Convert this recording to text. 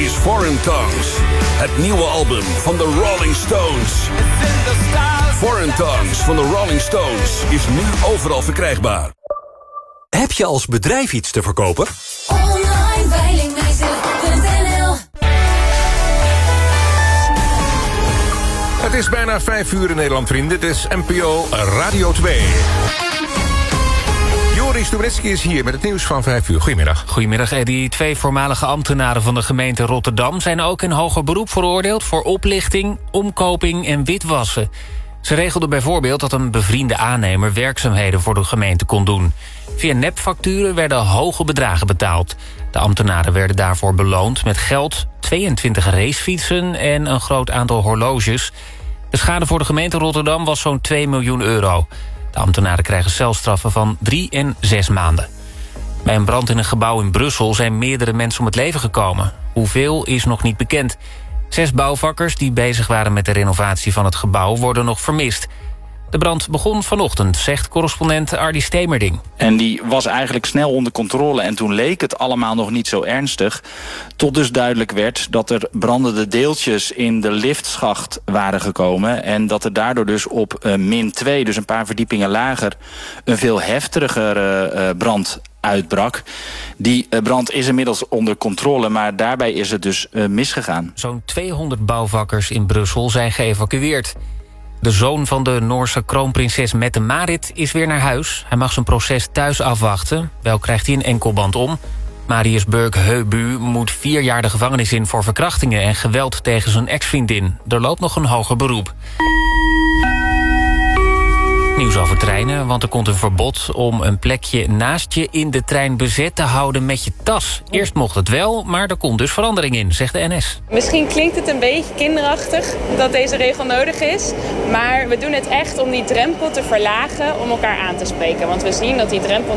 is Foreign Tongues. Het nieuwe album van de Rolling Stones. Foreign Tongues van de Rolling Stones is nu overal verkrijgbaar. Heb je als bedrijf iets te verkopen? Online veilingmeester.nl. Het is bijna 5 uur in Nederland, vrienden. Dit is NPO Radio 2. Joris Stubenitski is hier met het nieuws van 5 uur. Goedemiddag. Goedemiddag, Eddy. 2 voormalige ambtenaren van de gemeente Rotterdam zijn ook in hoger beroep veroordeeld voor oplichting, omkoping en witwassen. Ze regelden bijvoorbeeld dat een bevriende aannemer werkzaamheden voor de gemeente kon doen. Via nepfacturen werden hoge bedragen betaald. De ambtenaren werden daarvoor beloond met geld, 22 racefietsen en een groot aantal horloges. De schade voor de gemeente Rotterdam was zo'n 2 miljoen euro. De ambtenaren krijgen celstraffen van 3 en 6 maanden. Bij een brand in een gebouw in Brussel zijn meerdere mensen om het leven gekomen. Hoeveel is nog niet bekend. 6 bouwvakkers die bezig waren met de renovatie van het gebouw worden nog vermist. De brand begon vanochtend, zegt correspondent Ardy Stemerding. En die was eigenlijk snel onder controle en toen leek het allemaal nog niet zo ernstig. Tot dus duidelijk werd dat er brandende deeltjes in de liftschacht waren gekomen. En dat er daardoor dus op -2, dus een paar verdiepingen lager, een veel heftiger brand uitbrak. Die brand is inmiddels onder controle, maar daarbij is het dus misgegaan. Zo'n 200 bouwvakkers in Brussel zijn geëvacueerd. De zoon van de Noorse kroonprinses Mette-Marit is weer naar huis. Hij mag zijn proces thuis afwachten. Wel krijgt hij een enkelband om. Marius Burg-Heubu moet 4 jaar de gevangenis in voor verkrachtingen en geweld tegen zijn ex-vriendin. Er loopt nog een hoger beroep. Nieuws over treinen, want er komt een verbod om een plekje naast je in de trein bezet te houden met je tas. Eerst mocht het wel, maar er komt dus verandering in, zegt de NS. Misschien klinkt het een beetje kinderachtig dat deze regel nodig is, maar we doen het echt om die drempel te verlagen om elkaar aan te spreken. Want we zien dat die drempel